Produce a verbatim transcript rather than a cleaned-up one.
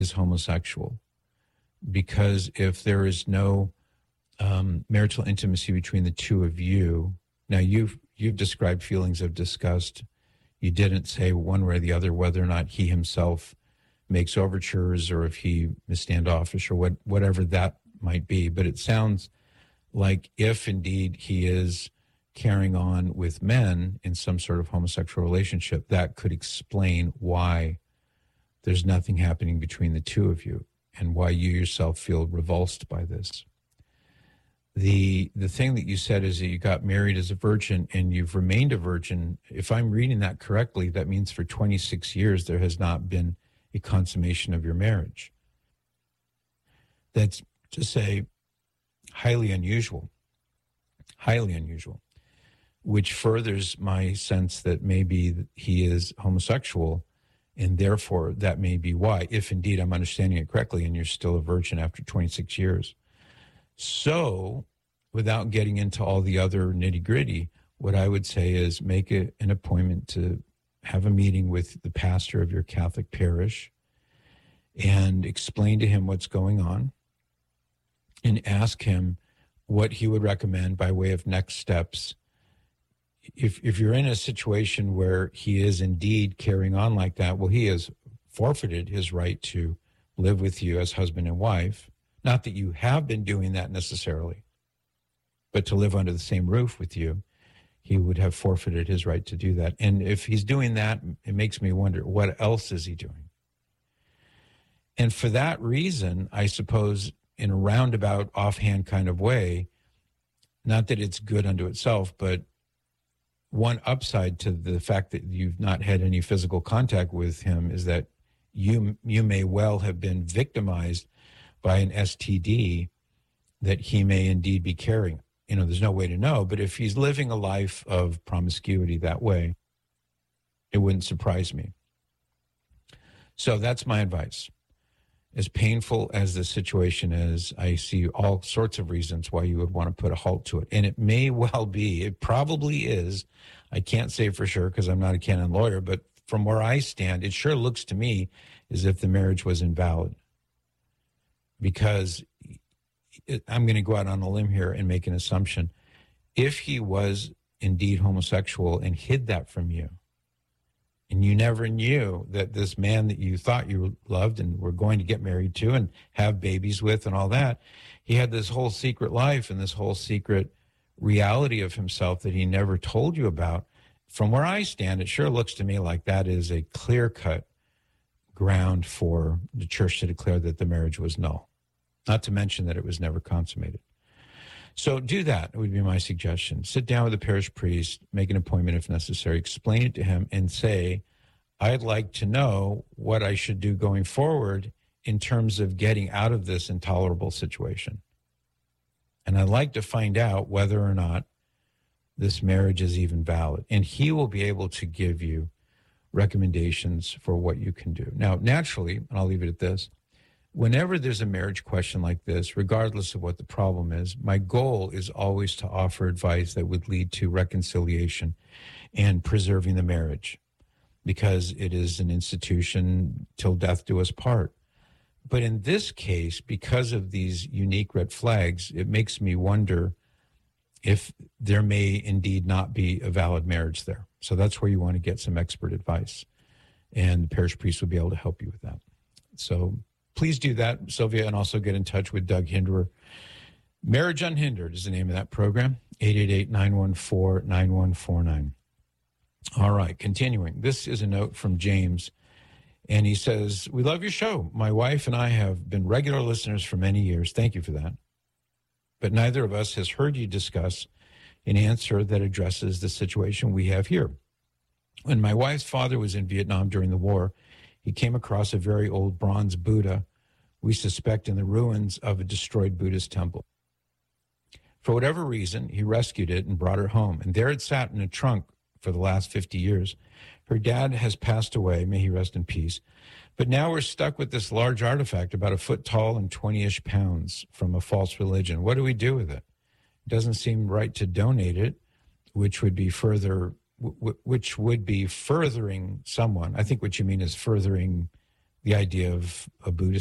is homosexual. Because if there is no um, marital intimacy between the two of you, now you've you've described feelings of disgust. You didn't say one way or the other whether or not he himself makes overtures or if he is standoffish or what whatever that might be. But it sounds like if indeed he is carrying on with men in some sort of homosexual relationship, that could explain why there's nothing happening between the two of you and why you yourself feel revulsed by this. The the thing that you said is that you got married as a virgin and you've remained a virgin. If I'm reading that correctly, that means for twenty-six years there has not been a consummation of your marriage. That's, to say, highly unusual, highly unusual, which furthers my sense that maybe he is homosexual, and therefore that may be why, if indeed I'm understanding it correctly, and you're still a virgin after twenty-six years. So, without getting into all the other nitty-gritty, what I would say is make a, an appointment to have a meeting with the pastor of your Catholic parish and explain to him what's going on and ask him what he would recommend by way of next steps. If if you're in a situation where he is indeed carrying on like that, well, he has forfeited his right to live with you as husband and wife. Not that you have been doing that necessarily, but to live under the same roof with you, he would have forfeited his right to do that. And if he's doing that, it makes me wonder, what else is he doing? And for that reason, I suppose, in a roundabout, offhand kind of way, not that it's good unto itself, but one upside to the fact that you've not had any physical contact with him is that you you may well have been victimized by an S T D that he may indeed be carrying. You know, there's no way to know, but if he's living a life of promiscuity that way, it wouldn't surprise me. So that's my advice. As painful as the situation is, I see all sorts of reasons why you would want to put a halt to it. And it may well be, it probably is, I can't say for sure because I'm not a canon lawyer, but from where I stand, it sure looks to me as if the marriage was invalid. Because it, I'm going to go out on a limb here and make an assumption. If he was indeed homosexual and hid that from you, and you never knew that this man that you thought you loved and were going to get married to and have babies with and all that, he had this whole secret life and this whole secret reality of himself that he never told you about. From where I stand, it sure looks to me like that is a clear-cut ground for the church to declare that the marriage was null, not to mention that it was never consummated. So do that, would be my suggestion. Sit down with the parish priest, make an appointment if necessary, explain it to him, and say, I'd like to know what I should do going forward in terms of getting out of this intolerable situation. And I'd like to find out whether or not this marriage is even valid. And he will be able to give you recommendations for what you can do. Now, naturally, and I'll leave it at this, whenever there's a marriage question like this, regardless of what the problem is, my goal is always to offer advice that would lead to reconciliation and preserving the marriage, because it is an institution till death do us part. But in this case, because of these unique red flags, it makes me wonder if there may indeed not be a valid marriage there. So that's where you want to get some expert advice, and the parish priest will be able to help you with that. So please do that, Sylvia, and also get in touch with Doug Hinderer. Marriage Unhindered is the name of that program, eight eight eight, nine one four, nine one four nine. All right, continuing. This is a note from James, and he says, we love your show. My wife and I have been regular listeners for many years. Thank you for that. But neither of us has heard you discuss an answer that addresses the situation we have here. When my wife's father was in Vietnam during the war, he came across a very old bronze Buddha, we suspect in the ruins of a destroyed Buddhist temple. For whatever reason, he rescued it and brought it home, and there it sat in a trunk for the last fifty years. Her dad has passed away, may he rest in peace, but now we're stuck with this large artifact about a foot tall and twenty-ish pounds from a false religion. What do we do with it? It doesn't seem right to donate it, which would be further... which would be furthering someone. I think what you mean is furthering the idea of a Buddhist